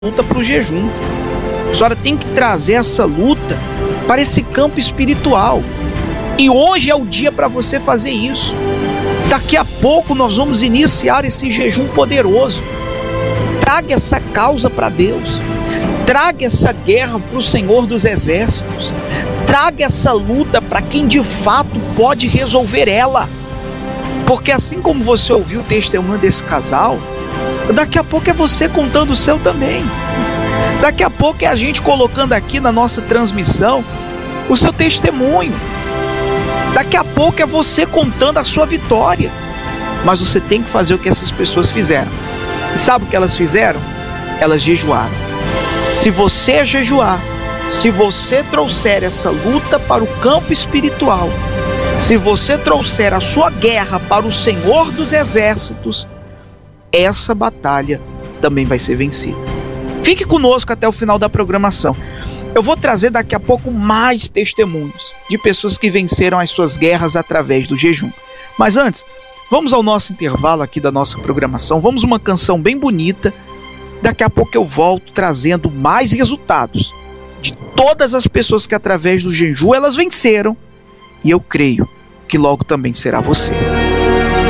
luta para o jejum. A senhora tem que trazer essa luta para esse campo espiritual. E hoje é o dia para você fazer isso. Daqui a pouco nós vamos iniciar esse jejum poderoso. Traga essa causa para Deus. Traga essa guerra para o Senhor dos Exércitos. Traga essa luta para quem de fato pode resolver ela. Porque assim como você ouviu o testemunho desse casal, daqui a pouco é você contando o seu também. Daqui a pouco é a gente colocando aqui na nossa transmissão o seu testemunho. Daqui a pouco é você contando a sua vitória. Mas você tem que fazer o que essas pessoas fizeram. E sabe o que elas fizeram? Elas jejuaram. Se você jejuar, se você trouxer essa luta para o campo espiritual, se você trouxer a sua guerra para o Senhor dos Exércitos, essa batalha também vai ser vencida. Fique conosco até o final da programação. Eu vou trazer daqui a pouco mais testemunhos de pessoas que venceram as suas guerras através do jejum. Mas antes, vamos ao nosso intervalo aqui da nossa programação. Vamos uma canção bem bonita. Daqui a pouco eu volto trazendo mais resultados de todas as pessoas que através do jejum elas venceram. E eu creio que logo também será você.